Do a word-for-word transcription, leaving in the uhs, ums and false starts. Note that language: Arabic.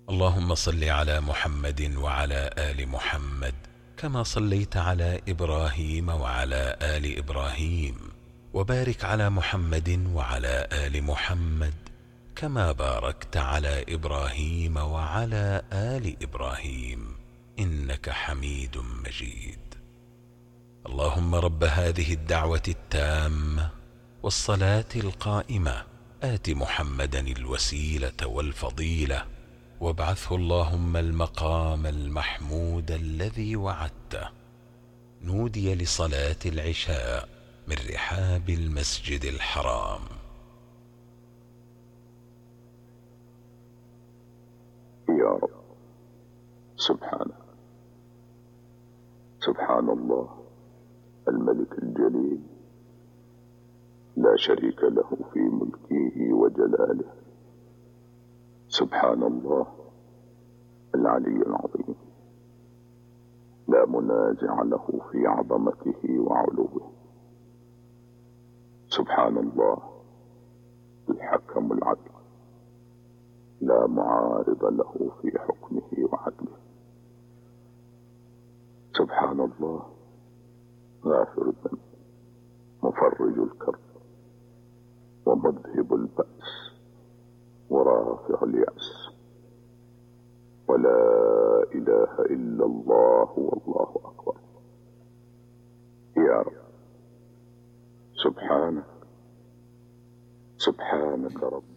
اللهم صل على محمد وعلى آل محمد كما صليت على إبراهيم وعلى آل إبراهيم، وبارك على محمد وعلى آل محمد كما باركت على إبراهيم وعلى آل إبراهيم إنك حميد مجيد. اللهم رب هذه الدعوة التامة والصلاة القائمة آت محمدا الوسيلة والفضيلة، وابعثه اللهم المقام المحمود الذي وعدته. نودي لصلاة العشاء من رحاب المسجد الحرام. يا رب، سبحانه سبحان الله الملك الجليل، لا شريك له في ملكه وجلاله. سبحان الله العلي العظيم، لا منازع له في عظمته وعلوه. سبحان الله الحكم العدل، لا معارض له في حكمه وعدله. سبحان الله غافر الذنب، مفرج الكرب، ومذهب البأس، ورافع اليأس. ولا إله إلا الله والله أكبر. يا رب، سبحانك سبحانك رب